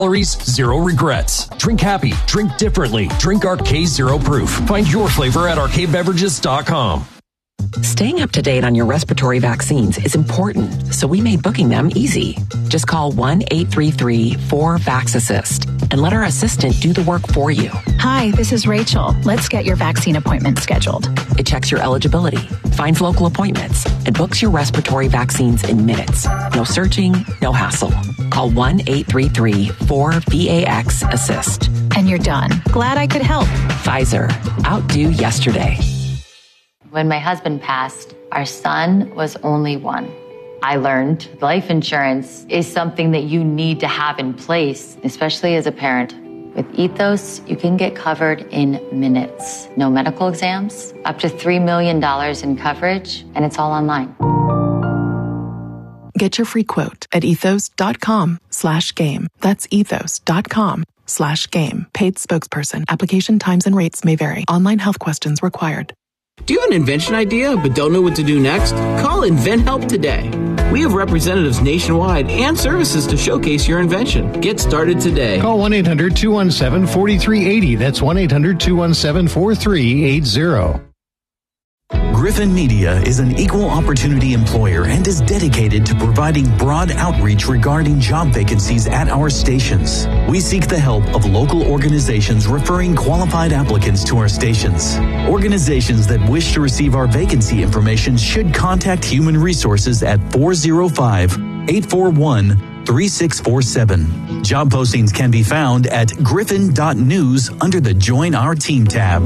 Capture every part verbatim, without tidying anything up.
calories, zero regrets. Drink happy, drink differently. Drink Arcade Zero Proof. Find your flavor at arcade beverages dot com. Staying up to date on your respiratory vaccines is important, so we made booking them easy. Just call one eight three three four vax assist and let our assistant do the work for you. Hi, this is Rachel. Let's get your vaccine appointment scheduled. It checks your eligibility, finds local appointments, and books your respiratory vaccines in minutes. No searching, no hassle. Call one eight three three four vax assist. And you're done. Glad I could help. Pfizer, outdo yesterday. When my husband passed, our son was only one. I learned life insurance is something that you need to have in place, especially as a parent. With Ethos, you can get covered in minutes. No medical exams, up to three million dollars in coverage, and it's all online. Get your free quote at ethos.com slash game. That's ethos.com slash game. Paid spokesperson. Application times and rates may vary. Online health questions required. Do you have an invention idea but don't know what to do next? Call InventHelp today. We have representatives nationwide and services to showcase your invention. Get started today. Call one eight hundred two one seven four three eight zero. That's one eight hundred two one seven four three eight zero. Griffin Media is an equal opportunity employer and is dedicated to providing broad outreach regarding job vacancies at our stations. We seek the help of local organizations referring qualified applicants to our stations. Organizations that wish to receive our vacancy information should contact Human Resources at four oh five, eight four one, three six four seven. Job postings can be found at griffin dot news under the Join Our Team tab.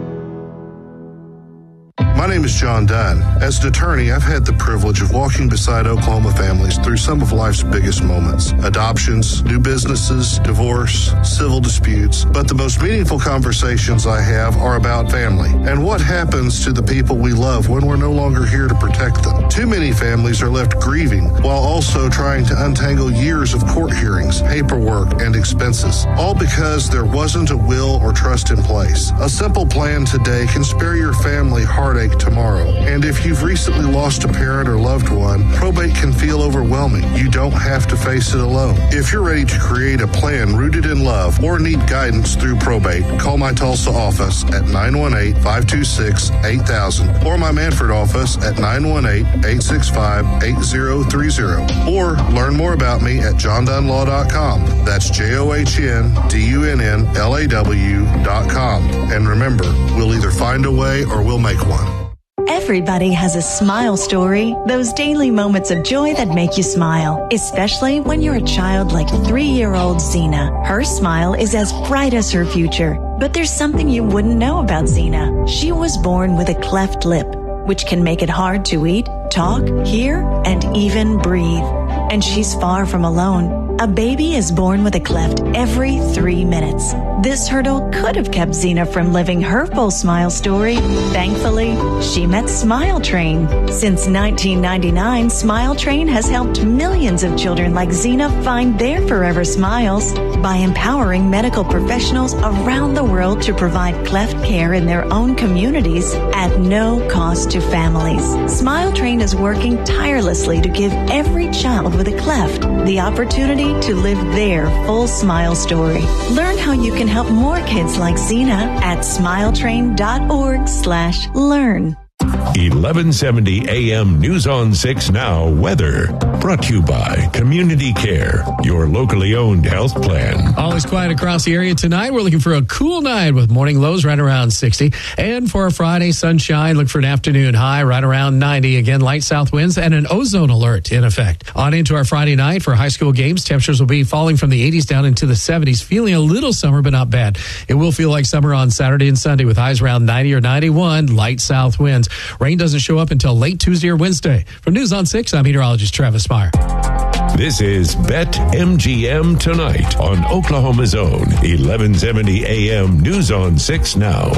My name is John Dunn. As an attorney, I've had the privilege of walking beside Oklahoma families through some of life's biggest moments. Adoptions, new businesses, divorce, civil disputes. But the most meaningful conversations I have are about family and what happens to the people we love when we're no longer here to protect them. Too many families are left grieving while also trying to untangle years of court hearings, paperwork, and expenses, all because there wasn't a will or trust in place. A simple plan today can spare your family heartache tomorrow. And if you've recently lost a parent or loved one, probate can feel overwhelming. You don't have to face it alone. If you're ready to create a plan rooted in love or need guidance through probate, call my Tulsa office at nine one eight, five two six, eight thousand or my Manford office at nine one eight, eight six five, eight zero three zero. Or learn more about me at john dunn law dot com. That's J O H N D U N N L A W dot com. And remember, we'll either find a way or we'll make one. Everybody has a smile story, those daily moments of joy that make you smile, especially when you're a child like three-year-old Zena. Her smile is as bright as her future, but there's something you wouldn't know about Zena. She was born with a cleft lip, which can make it hard to eat, talk, hear, and even breathe. And she's far from alone. A baby is born with a cleft every three minutes. This hurdle could have kept Zena from living her full smile story. Thankfully, she met Smile Train. Since nineteen ninety-nine, Smile Train has helped millions of children like Zena find their forever smiles by empowering medical professionals around the world to provide cleft care in their own communities at no cost to families. Smile Train is working tirelessly to give every child with a cleft the opportunity to live their full smile story. Learn how you can help more kids like Zena at smiletrain.org slash learn. eleven seventy A M News on six Now weather. Brought to you by Community Care, your locally owned health plan. Always quiet across the area tonight. We're looking for a cool night with morning lows right around sixty. And for a Friday, sunshine. Look for an afternoon high right around ninety. Again, light south winds and an ozone alert in effect. On into our Friday night for high school games. Temperatures will be falling from the eighties down into the seventies. Feeling a little summer, but not bad. It will feel like summer on Saturday and Sunday with highs around ninety or ninety-one. Light south winds. Rain doesn't show up until late Tuesday or Wednesday. From News on six, I'm meteorologist Travis Meyer. This is Bet M G M Tonight on Oklahoma's own eleven seventy A M News on six Now.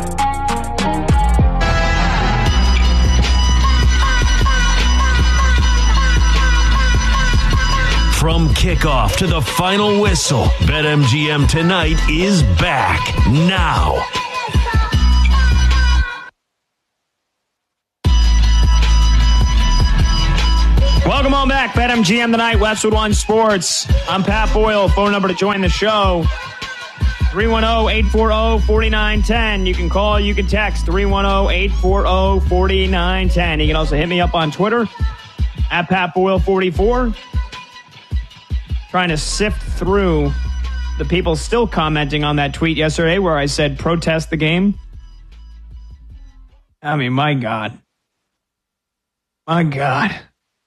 From kickoff to the final whistle, Bet M G M Tonight is back now. Welcome on back. BetMGM tonight, Westwood One Sports. I'm Pat Boyle. Phone number to join the show, three one zero, eight four zero, four nine one zero. You can call, you can text, three one zero, eight four zero, four nine one zero. You can also hit me up on Twitter, at Pat Boyle forty-four. Trying to sift through the people still commenting on that tweet yesterday where I said, protest the game. I mean, my God. My God.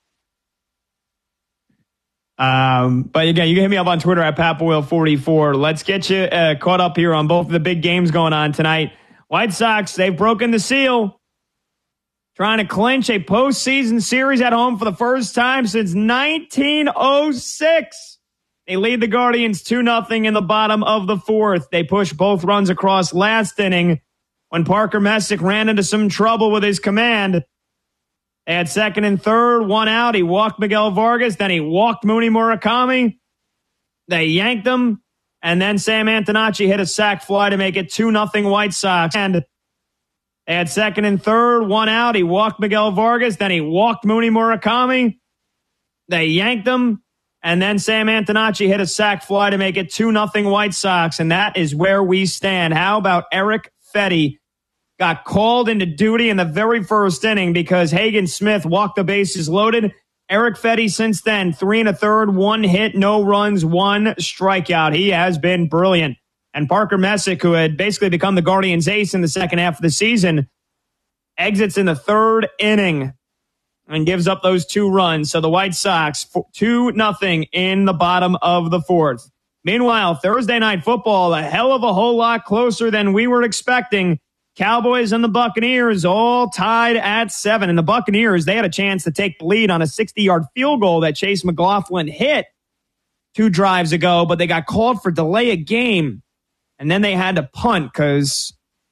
Um, but again, you can hit me up on Twitter at Pat Boyle forty-four. Let's get you uh, caught up here on both of the big games going on tonight. White Sox, they've broken the seal. Trying to clinch a postseason series at home for the first time since nineteen oh six. They lead the Guardians two nothing in the bottom of the fourth. They push both runs across last inning when Parker Messick ran into some trouble with his command. They had second and third, one out. He walked Miguel Vargas. Then he walked Mooney Murakami. They yanked him. And then Sam Antonacci hit a sac fly to make it two nothing White Sox. And they had second and third, one out. He walked Miguel Vargas. Then he walked Mooney Murakami. They yanked him. And then Sam Antonacci hit a sac fly to make it two nothing White Sox. And that is where we stand. How about Eric Fetty? Got called into duty in the very first inning because Hagen Smith walked the bases loaded. Eric Fetty since then, three and a third, one hit, no runs, one strikeout. He has been brilliant. And Parker Messick, who had basically become the Guardians' ace in the second half of the season, exits in the third inning and gives up those two runs. So the White Sox, two nothing in the bottom of the fourth. Meanwhile, Thursday Night Football, a hell of a whole lot closer than we were expecting. Cowboys and the Buccaneers all tied at seven. And the Buccaneers, they had a chance to take the lead on a sixty-yard field goal that Chase McLaughlin hit two drives ago, but they got called for delay of game. And then they had to punt because,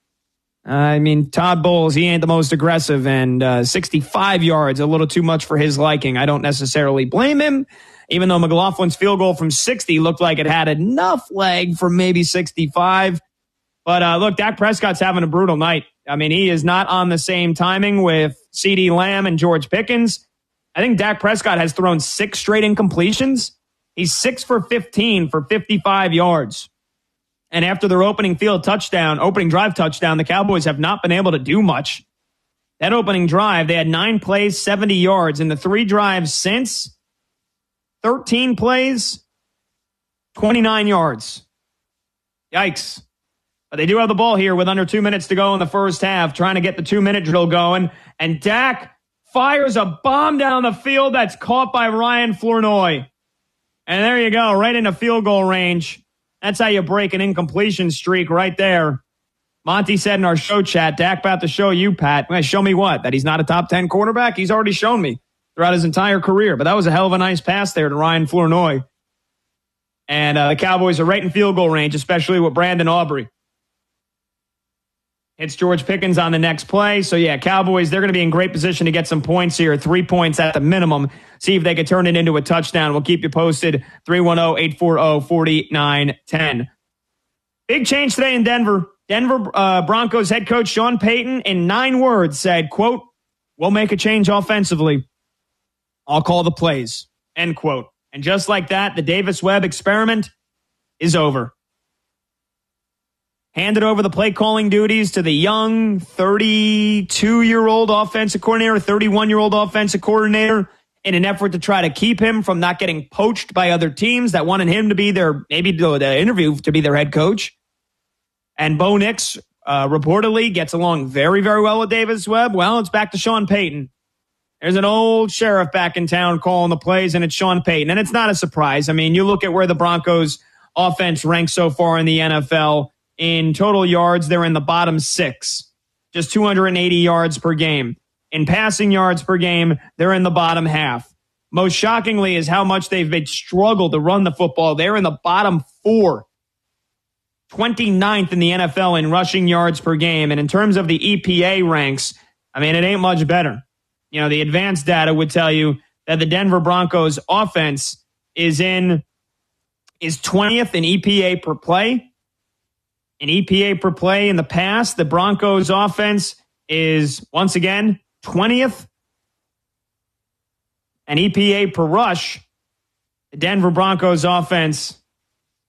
uh, I mean, Todd Bowles, he ain't the most aggressive, and uh, sixty-five yards, a little too much for his liking. I don't necessarily blame him, even though McLaughlin's field goal from sixty looked like it had enough leg for maybe sixty-five. But uh, look, Dak Prescott's having a brutal night. I mean, he is not on the same timing with CeeDee Lamb and George Pickens. I think Dak Prescott has thrown six straight incompletions. He's six for fifteen for fifty-five yards. And after their opening field touchdown, opening drive touchdown, the Cowboys have not been able to do much. That opening drive, they had nine plays, seventy yards. In the three drives since, thirteen plays, twenty-nine yards. Yikes. But they do have the ball here with under two minutes to go in the first half, trying to get the two-minute drill going. And Dak fires a bomb down the field that's caught by Ryan Flournoy. And there you go, right into field goal range. That's how you break an incompletion streak right there. Monty said in our show chat, Dak about to show you, Pat. Show me what? That he's not a top ten quarterback? He's already shown me throughout his entire career. But that was a hell of a nice pass there to Ryan Flournoy. And uh, the Cowboys are right in field goal range, especially with Brandon Aubrey. It's George Pickens on the next play. So, yeah, Cowboys, they're going to be in great position to get some points here. Three points at the minimum. See if they can turn it into a touchdown. We'll keep you posted. three one zero, eight four zero, four nine one zero. Big change today in Denver. Denver uh, Broncos head coach Sean Payton, in nine words, said, quote, "We'll make a change offensively. I'll call the plays," end quote. And just like that, the Davis Webb experiment is over. Handed over the play calling duties to the young thirty-two-year-old offensive coordinator, thirty-one-year-old offensive coordinator, in an effort to try to keep him from not getting poached by other teams that wanted him to be their, maybe the interview to be their head coach. And Bo Nix uh, reportedly gets along very, very well with Davis Webb. Well, it's back to Sean Payton. There's an old sheriff back in town calling the plays, and it's Sean Payton. And it's not a surprise. I mean, you look at where the Broncos offense ranks so far in the N F L. In total yards, they're in the bottom six, just two hundred eighty yards per game. In passing yards per game, they're in the bottom half. Most shockingly is how much they've been struggled to run the football. They're in the bottom four, twenty-ninth in the N F L in rushing yards per game. And in terms of the E P A ranks, I mean, it ain't much better. You know, the advanced data would tell you that the Denver Broncos offense is in, is twentieth in E P A per play. In E P A per play in the past, the Broncos offense is, once again, twentieth. and E P A per rush, the Denver Broncos offense